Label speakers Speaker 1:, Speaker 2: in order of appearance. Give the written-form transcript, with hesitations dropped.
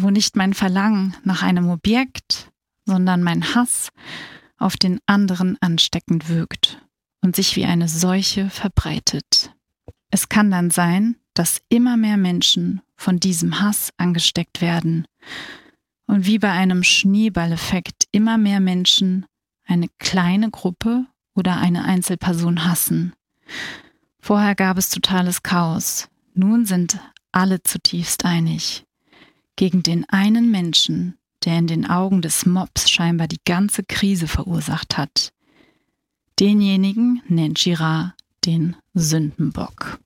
Speaker 1: wo nicht mein Verlangen nach einem Objekt, sondern mein Hass auf den anderen ansteckend wirkt und sich wie eine Seuche verbreitet. Es kann dann sein, dass immer mehr Menschen von diesem Hass angesteckt werden und wie bei einem Schneeballeffekt immer mehr Menschen eine kleine Gruppe oder eine Einzelperson hassen. Vorher gab es totales Chaos. Nun sind alle zutiefst einig. Gegen den einen Menschen, der in den Augen des Mobs scheinbar die ganze Krise verursacht hat. Denjenigen nennt Girard den Sündenbock.